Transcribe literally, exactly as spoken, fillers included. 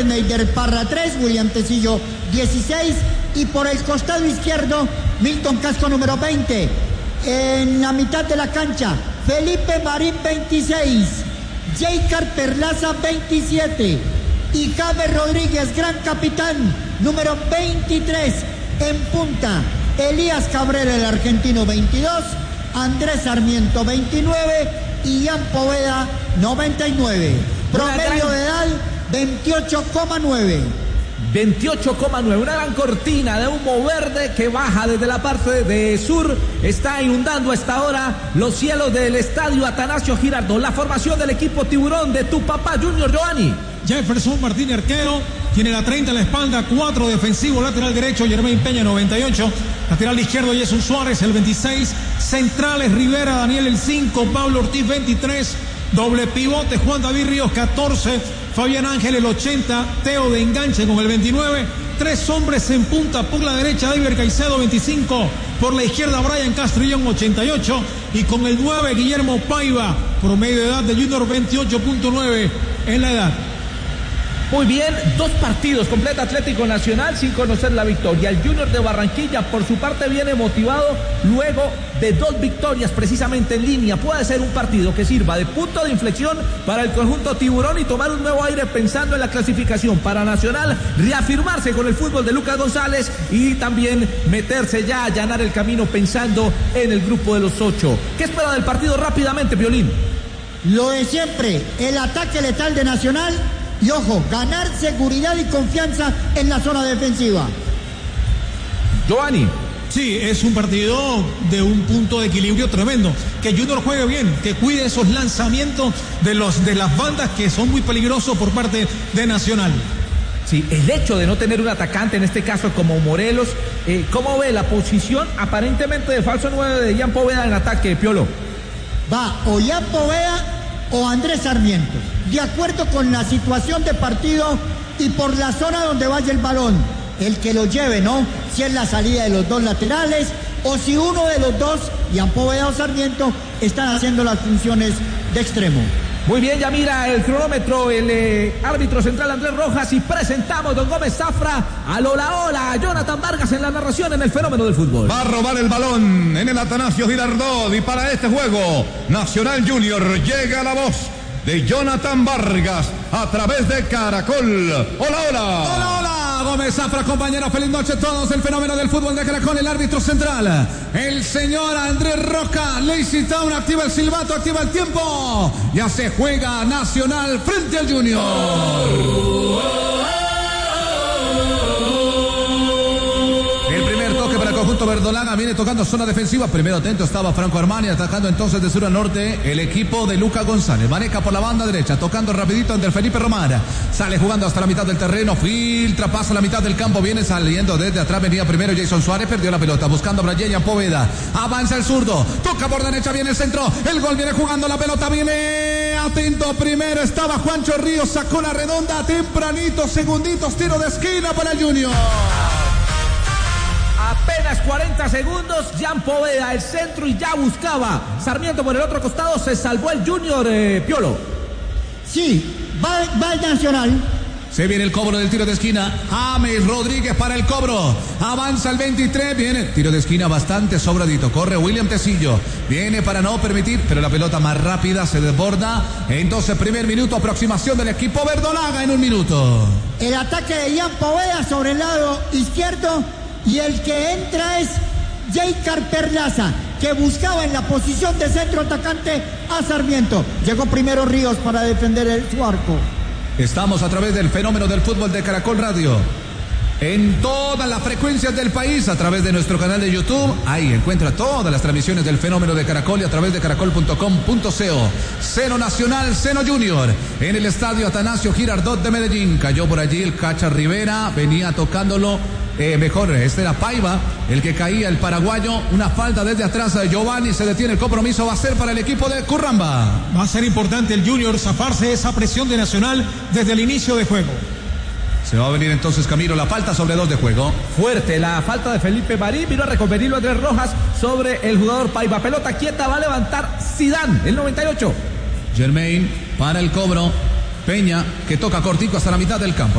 centrales, Neider Parra tres, William Tecillo dieciséis, y por el costado izquierdo, Milton Casco número veinte. En la mitad de la cancha, Felipe Marín veintiséis, Jeicar Perlaza veintisiete y James Rodríguez, gran capitán, número veintitrés. En punta, Elías Cabrera, el argentino, veintidós, Andrés Sarmiento veintinueve y Ian Poveda noventa y nueve. Promedio de edad veintiocho coma nueve. veintiocho coma nueve, una gran cortina de humo verde que baja desde la parte de sur, está inundando a esta hora los cielos del estadio Atanasio Girardot. La formación del equipo tiburón de tu papá Junior, Giovanni. Jefferson Martínez, arquero, tiene la treinta en la espalda, cuatro defensivo, lateral derecho, Jermaine Peña, noventa y ocho, lateral izquierdo, Jesús Suárez, el veintiséis, centrales, Rivera, Daniel, el cinco, Pablo Ortiz, veintitrés, doble pivote, Juan David Ríos, catorce, Fabián Ángel, el ochenta, Teo de enganche con el veintinueve, tres hombres en punta por la derecha, David Caicedo, veinticinco, por la izquierda, Brian Castrillón, ochenta y ocho, y con el nueve, Guillermo Paiva, promedio de edad de Junior, veintiocho punto nueve en la edad. Muy bien, dos partidos, completa Atlético Nacional sin conocer la victoria. El Junior de Barranquilla, por su parte, viene motivado luego de dos victorias precisamente en línea. Puede ser un partido que sirva de punto de inflexión para el conjunto tiburón y tomar un nuevo aire pensando en la clasificación para Nacional, reafirmarse con el fútbol de Lucas González y también meterse ya a allanar el camino pensando en el grupo de los ocho. ¿Qué espera del partido rápidamente, Violín? Lo de siempre, el ataque letal de Nacional. Y ojo, ganar seguridad y confianza en la zona defensiva. Giovanni. Sí, es un partido de un punto de equilibrio tremendo. Que Junior juegue bien, que cuide esos lanzamientos de, los, de las bandas que son muy peligrosos por parte de Nacional. Sí, el hecho de no tener un atacante, en este caso como Morelos, eh, ¿cómo ve la posición aparentemente de falso nueve de Ian Poveda en ataque, Piolo? Va o Ian Poveda o Andrés Sarmiento, de acuerdo con la situación de partido y por la zona donde vaya el balón, el que lo lleve, ¿no? Si es la salida de los dos laterales o si uno de los dos, Ian Poveda o Sarmiento, están haciendo las funciones de extremo. Muy bien, ya mira el cronómetro el eh, árbitro central Andrés Rojas y presentamos don Gómez Zafra al Ola Ola, a Jonathan Vargas en la narración en el fenómeno del fútbol. Va a robar el balón en el Atanasio Girardot y para este juego Nacional Junior llega la voz de Jonathan Vargas a través de Caracol. Hola, hola. Hola, hola. Gómez Zafra, compañero, feliz noche a todos. El fenómeno del fútbol de Caracol, el árbitro central, el señor Andrés Roca. Lazy Town, activa el silbato, activa el tiempo. Ya se juega Nacional frente al Junior. Oh, oh, oh. Conjunto verdolaga viene tocando zona defensiva. Primero atento estaba Franco Armani, atacando entonces de sur a norte el equipo de Luca González. Maneca por la banda derecha, tocando rapidito ante el Felipe Román. Sale jugando hasta la mitad del terreno, filtra, pasa la mitad del campo, viene saliendo desde atrás, venía primero Jason Suárez, perdió la pelota, buscando a Brian Poveda. Avanza el zurdo, toca por derecha, viene el centro, el gol viene jugando, la pelota viene atento. Primero estaba Juancho Ríos, sacó la redonda tempranito, segunditos, tiro de esquina para el Junior. Apenas cuarenta segundos, Ian Poveda, el centro y ya buscaba Sarmiento por el otro costado, se salvó el Junior, eh, Piolo. Sí, va, va el Nacional. Se viene el cobro del tiro de esquina. James Rodríguez para el cobro. Avanza el veintitrés. Viene tiro de esquina bastante sobradito. Corre William Tecillo. Viene para no permitir, pero la pelota más rápida se desborda. Entonces, primer minuto, aproximación del equipo verdolaga en un minuto. El ataque de Ian Poveda sobre el lado izquierdo. Y el que entra es Jeicar Perlaza, que buscaba en la posición de centro atacante a Sarmiento. Llegó primero Ríos para defender el, su arco. Estamos a través del fenómeno del fútbol de Caracol Radio. En todas las frecuencias del país, a través de nuestro canal de YouTube. Ahí encuentra todas las transmisiones del fenómeno de Caracol y a través de caracol punto com punto co. Seno Nacional, Seno Junior. En el estadio Atanasio Girardot de Medellín. Cayó por allí el Cacha Rivera, venía tocándolo. Eh, mejor, este era Paiva, el que caía, el paraguayo. Una falta desde atrás de Giovanni, se detiene el compromiso, va a ser para el equipo de Curramba. Va a ser importante el Junior zafarse de esa presión de Nacional desde el inicio de juego. Se va a venir entonces Camilo, la falta sobre dos de juego. Fuerte la falta de Felipe Marín, vino a reconvenirlo Andrés Rojas sobre el jugador Paiva. Pelota quieta, va a levantar Zidane, el noventa y ocho. Germain para el cobro. Peña, que toca cortico hasta la mitad del campo.